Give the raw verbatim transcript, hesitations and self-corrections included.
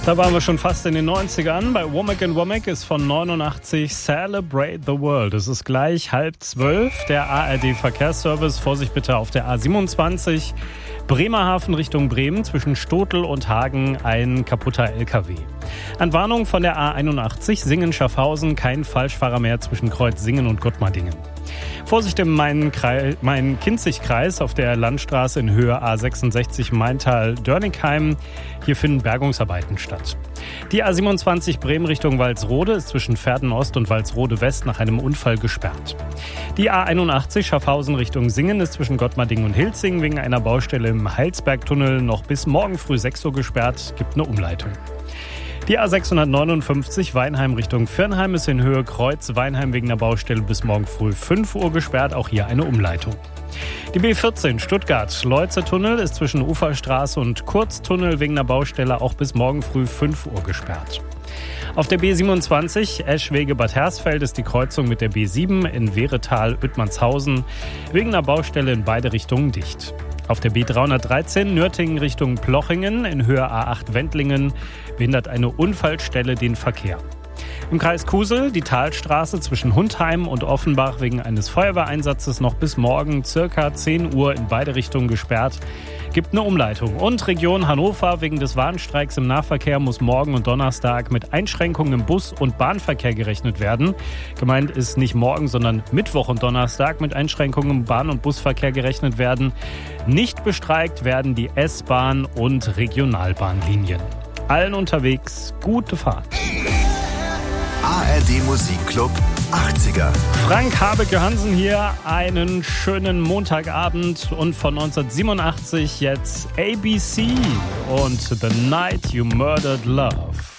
Da waren wir schon fast in den neunzigern. Bei Womack and Womack ist von neunundachtzig Celebrate the World. Es ist gleich halb zwölf. Der A R D-Verkehrsservice. Vorsicht bitte auf der A siebenundzwanzig. Bremerhaven Richtung Bremen. Zwischen Stotel und Hagen ein kaputter L K W. Entwarnung von der A einundachtzig. Singen-Schaffhausen. Kein Falschfahrer mehr zwischen Kreuz Singen und Gottmardingen. Vorsicht im Main-Kinzig-Kreis auf der Landstraße in Höhe A sechsundsechzig Maintal-Dörnigheim. Hier finden Bergungsarbeiten statt. Die A siebenundzwanzig Bremen Richtung Walsrode ist zwischen Verden-Ost und Walsrode-West nach einem Unfall gesperrt. Die A einundachtzig Schaffhausen Richtung Singen ist zwischen Gottmardingen und Hilzing wegen einer Baustelle im Heilsbergtunnel noch bis morgen früh sechs Uhr gesperrt. Gibt eine Umleitung. Die A sechshundertneunundfünfzig Weinheim Richtung Virnheim ist in Höhe Kreuz Weinheim wegen der Baustelle bis morgen früh fünf Uhr gesperrt. Auch hier eine Umleitung. Die B vierzehn Stuttgart-Leutze-Tunnel ist zwischen Uferstraße und Kurztunnel wegen der Baustelle auch bis morgen früh fünf Uhr gesperrt. Auf der B siebenundzwanzig Eschwege-Bad Hersfeld ist die Kreuzung mit der B sieben in Wehretal-Oettmannshausen wegen der Baustelle in beide Richtungen dicht. Auf der B dreihundertdreizehn Nürtingen Richtung Plochingen in Höhe A acht Wendlingen behindert eine Unfallstelle den Verkehr. Im Kreis Kusel die Talstraße zwischen Hundheim und Offenbach wegen eines Feuerwehreinsatzes noch bis morgen circa zehn Uhr in beide Richtungen gesperrt. Gibt eine Umleitung. Und Region Hannover wegen des Warnstreiks im Nahverkehr muss morgen und Donnerstag mit Einschränkungen im Bus- und Bahnverkehr gerechnet werden. Gemeint ist nicht morgen, sondern Mittwoch und Donnerstag mit Einschränkungen im Bahn- und Busverkehr gerechnet werden. Nicht bestreikt werden die S-Bahn- und Regionalbahnlinien. Allen unterwegs gute Fahrt. A R D Musikclub achtziger. Frank Habeke-Hansen hier, einen schönen Montagabend und von neunzehnhundertsiebenundachtzig jetzt A B C und The Night You Murdered Love.